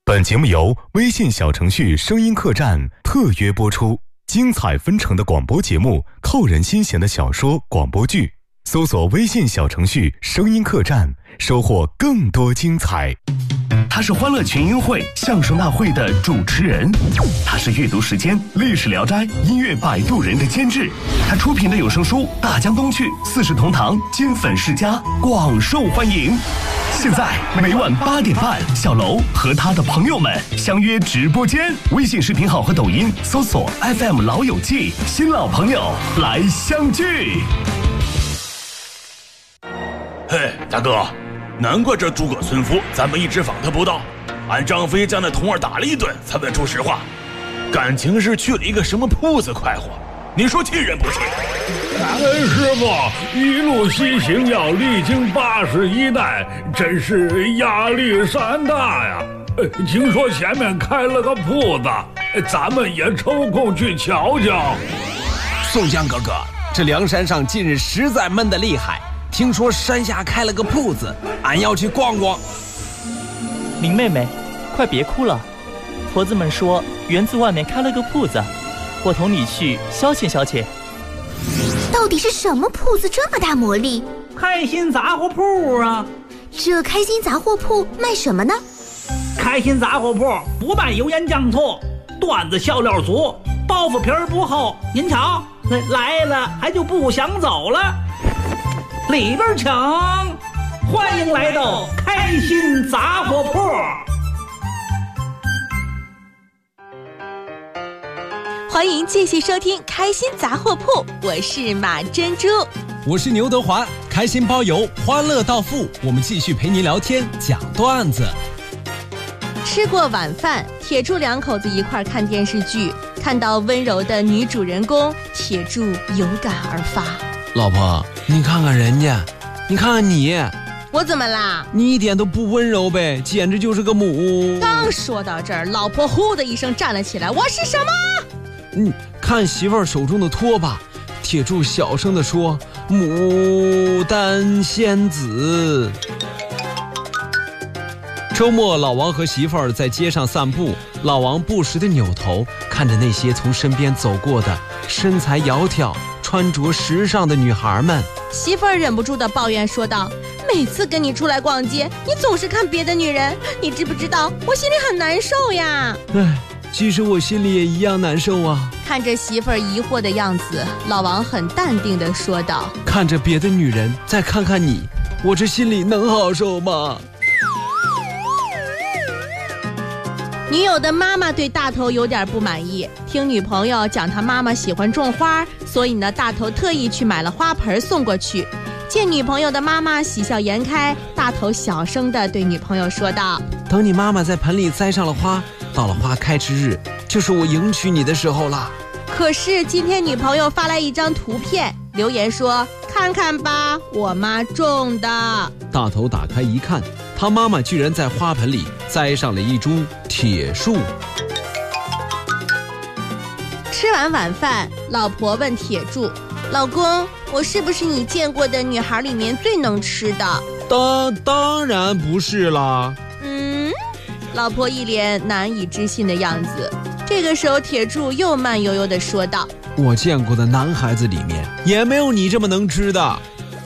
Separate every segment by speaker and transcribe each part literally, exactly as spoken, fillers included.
Speaker 1: 本节目由微信小程序声音客栈特约播出，精彩纷呈的广播节目，扣人心弦的小说广播剧，搜索微信小程序声音客栈，收获更多精彩。
Speaker 2: 他是欢乐群英会相声大会的主持人，他是阅读时间历史聊斋音乐摆渡人的监制，他出品的有声书《大江东去》四世同堂金粉世家广受欢迎。现在每晚八点半，小楼和他的朋友们相约直播间，微信视频号和抖音搜索 F M 老友记，新老朋友来相聚。
Speaker 3: 嘿，大哥，难怪这诸葛村夫咱们一直访他不到，俺张飞将那童儿打了一顿才问出实话，感情是去了一个什么铺子快活，你说气人不气？
Speaker 4: 感恩师傅，一路西行要历经八十一代，真是压力山大呀。呃，听说前面开了个铺子，咱们也抽空去瞧瞧。
Speaker 5: 宋江哥哥，这梁山上近日实在闷得厉害，听说山下开了个铺子，俺要去逛逛。
Speaker 6: 林妹妹，快别哭了，婆子们说园子外面开了个铺子，我同你去消遣消遣。
Speaker 7: 到底是什么铺子这么大魔力？
Speaker 8: 开心杂货铺啊！
Speaker 7: 这开心杂货铺卖什么呢？
Speaker 8: 开心杂货铺不卖油盐酱醋，段子笑料足，包袱皮儿不厚。您瞧，来了还就不想走了。里边请，欢迎来到开心杂货铺。
Speaker 9: 欢迎继续收听开心杂货铺，我是马珍珠，
Speaker 10: 我是牛德华，开心包邮，欢乐到付，我们继续陪您聊天讲段子。
Speaker 9: 吃过晚饭，铁柱两口子一块看电视剧，看到温柔的女主人公，铁柱有感而发。
Speaker 5: 老婆，你看看人家，你看看你，
Speaker 9: 我怎么啦？
Speaker 5: 你一点都不温柔呗，简直就是个母。
Speaker 9: 刚说到这儿，老婆呼的一声站了起来，我是什么？
Speaker 5: 嗯，看媳妇儿手中的拖把，铁柱小声地说：“牡丹仙子。”周末，老王和媳妇儿在街上散步，老王不时地扭头看着那些从身边走过的身材窈窕、穿着时尚的女孩们。
Speaker 9: 媳妇儿忍不住地抱怨说道：“每次跟你出来逛街，你总是看别的女人，你知不知道我心里很难受呀？”
Speaker 5: 唉，其实我心里也一样难受啊。
Speaker 9: 看着媳妇儿疑惑的样子，老王很淡定地说道：“
Speaker 5: 看着别的女人，再看看你，我这心里能好受吗？”
Speaker 9: 女友的妈妈对大头有点不满意，听女朋友讲她妈妈喜欢种花，所以呢，大头特意去买了花盆送过去。见女朋友的妈妈喜笑颜开，大头小声地对女朋友说道：“
Speaker 5: 等你妈妈在盆里栽上了花，到了花开之日，就是我迎娶你的时候了。”
Speaker 9: 可是今天女朋友发来一张图片，留言说：“看看吧，我妈种的。”
Speaker 5: 大头打开一看，他妈妈居然在花盆里栽上了一株铁树。
Speaker 9: 吃完晚饭，老婆问铁柱：“老公，我是不是你见过的女孩里面最能吃的？”
Speaker 5: 当当然不是啦。
Speaker 9: 嗯，老婆一脸难以置信的样子。这个时候，铁柱又慢悠悠地说道：“
Speaker 5: 我见过的男孩子里面，也没有你这么能吃的。”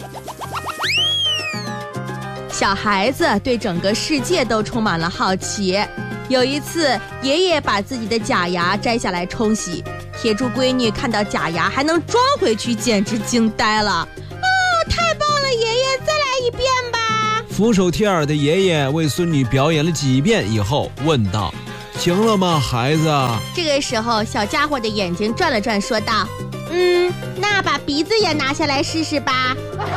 Speaker 9: 小孩子对整个世界都充满了好奇。有一次，爷爷把自己的假牙摘下来冲洗，铁柱闺女看到假牙还能装回去，简直惊呆了。哦，太棒了，爷爷，再来一遍吧。
Speaker 5: 俯首帖耳的爷爷为孙女表演了几遍以后，问道：“行了吗，孩子？”
Speaker 9: 这个时候，小家伙的眼睛转了转，说道：“嗯，那把鼻子也拿下来试试吧。”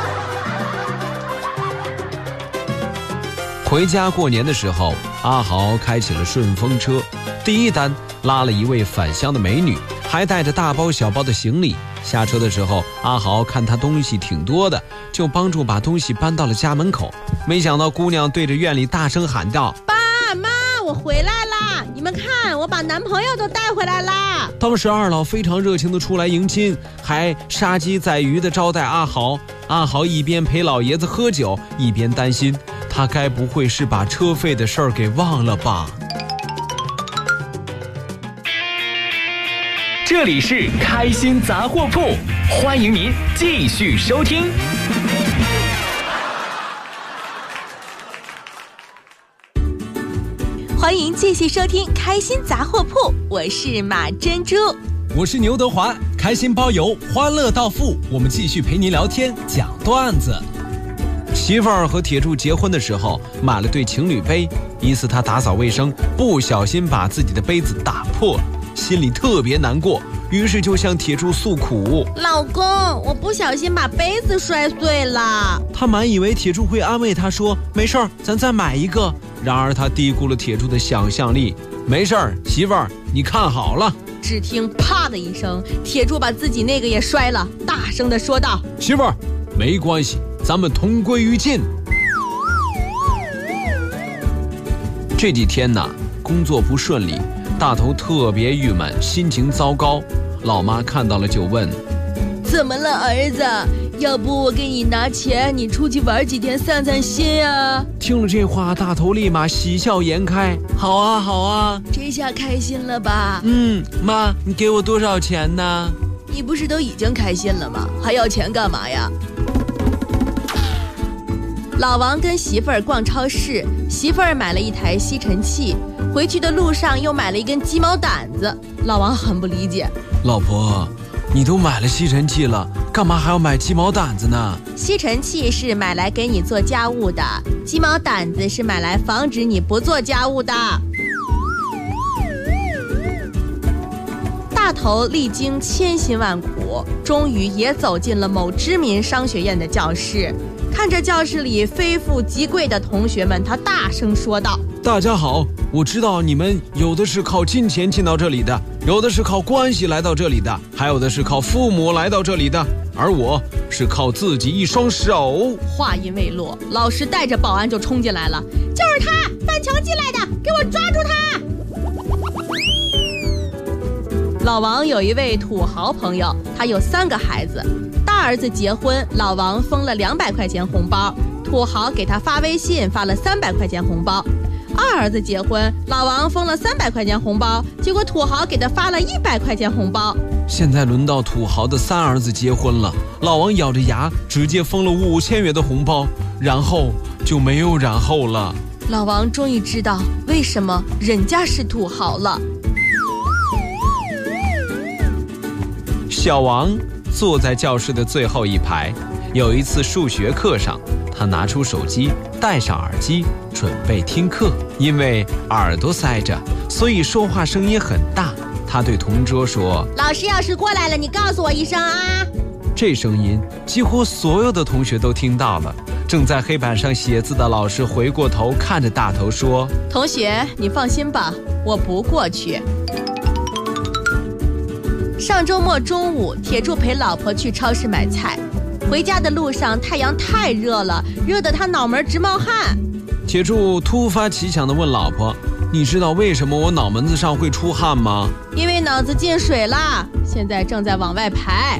Speaker 5: 回家过年的时候，阿豪开起了顺风车，第一单拉了一位返乡的美女，还带着大包小包的行李。下车的时候，阿豪看她东西挺多的，就帮助把东西搬到了家门口。没想到姑娘对着院里大声喊道：“
Speaker 9: 爸妈，我回来啦！你们看，我把男朋友都带回来啦！”
Speaker 5: 当时二老非常热情地出来迎亲，还杀鸡宰鱼地招待阿豪。阿豪一边陪老爷子喝酒，一边担心他该不会是把车费的事儿给忘了吧。
Speaker 11: 这里是开心杂货铺，欢迎您继续收听。
Speaker 9: 欢迎继续收听开心杂货铺，我是马珍珠，
Speaker 10: 我是牛德华，开心包邮，欢乐到付，我们继续陪您聊天讲段子。
Speaker 5: 媳妇儿和铁柱结婚的时候买了对情侣杯，一次他打扫卫生，不小心把自己的杯子打破了，心里特别难过，于是就向铁柱诉苦：
Speaker 9: 老公，我不小心把杯子摔碎了。
Speaker 5: 他满以为铁柱会安慰他说没事儿，咱再买一个，然而他低估了铁柱的想象力。没事儿，媳妇儿你看好了。
Speaker 9: 只听啪的一声，铁柱把自己那个也摔了，大声地说道：
Speaker 5: 媳妇儿没关系，咱们同归于尽。这几天呢，工作不顺利，大头特别郁闷，心情糟糕。老妈看到了就问：
Speaker 9: 怎么了儿子？要不我给你拿钱，你出去玩几天散散心啊？
Speaker 5: 听了这话，大头立马喜笑颜开：好啊好啊，
Speaker 9: 这下开心了吧？
Speaker 5: 嗯，妈，你给我多少钱呢？
Speaker 9: 你不是都已经开心了吗？还要钱干嘛呀？老王跟媳妇儿逛超市，媳妇儿买了一台吸尘器，回去的路上又买了一根鸡毛掸子。老王很不理解：
Speaker 5: 老婆，你都买了吸尘器了，干嘛还要买鸡毛掸子呢？
Speaker 9: 吸尘器是买来给你做家务的，鸡毛掸子是买来防止你不做家务的。大头历经千辛万苦，终于也走进了某知名商学院的教室。看着教室里非富即贵的同学们，他大声说道：
Speaker 5: 大家好，我知道你们有的是靠金钱进到这里的，有的是靠关系来到这里的，还有的是靠父母来到这里的，而我是靠自己一双手。
Speaker 9: 话音未落，老师带着保安就冲进来了：就是他，翻墙进来的，给我抓住他！老王有一位土豪朋友，他有三个孩子，大儿子结婚，老王封了两百块钱红包，土豪给他发微信发了三百块钱红包。二儿子结婚，老王封了三百块钱红包，结果土豪给他发了一百块钱红包。
Speaker 5: 现在轮到土豪的三儿子结婚了，老王咬着牙直接封了五千元的红包，然后就没有然后了。
Speaker 9: 老王终于知道为什么人家是土豪了。
Speaker 5: 小王坐在教室的最后一排，有一次数学课上，他拿出手机，戴上耳机，准备听课。因为耳朵塞着，所以说话声音很大。他对同桌说：
Speaker 9: 老师要是过来了，你告诉我一声啊。
Speaker 5: 这声音几乎所有的同学都听到了。正在黑板上写字的老师回过头看着大头说：
Speaker 9: 同学，你放心吧，我不过去。上周末中午，铁柱陪老婆去超市买菜，回家的路上太阳太热了，热得他脑门直冒汗。
Speaker 5: 铁柱突发奇想地问老婆：你知道为什么我脑门子上会出汗吗？
Speaker 9: 因为脑子进水啦，现在正在往外排。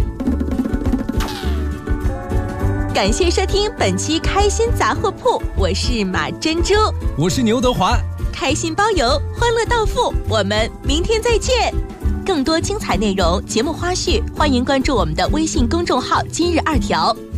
Speaker 9: 感谢收听本期开心杂货铺，我是马珍珠，
Speaker 10: 我是牛德华，
Speaker 9: 开心包邮，欢乐到付，我们明天再见。更多精彩内容、节目花絮，欢迎关注我们的微信公众号“今日二条”。